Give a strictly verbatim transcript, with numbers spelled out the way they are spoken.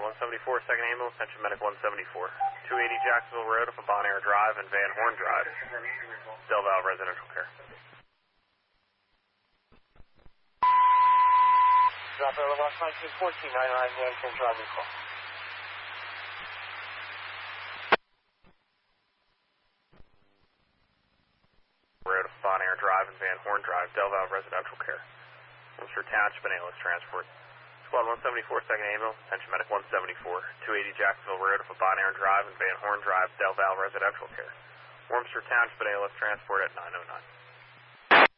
one seventy-four, second ambulance, attention medic one seventy-four. two eighty Jacksonville Road off of Bon Air Drive and Van Horn Drive. Del Val Residential Care. Drop out of nineteen fourteen, nine nine, Van Horn Drive, recall. Road off Bon Air Drive and Van Horn Drive, Del Val Residential Care. Worcester Township and A L S Transport. Squad one seventy-four, second ambulance, attention medic one seventy-four. two eighty Jacksonville Road off of Bon Air Drive and Van Horn Drive, Del Val Residential Care. Worcester Township and A L S Transport at nine oh nine.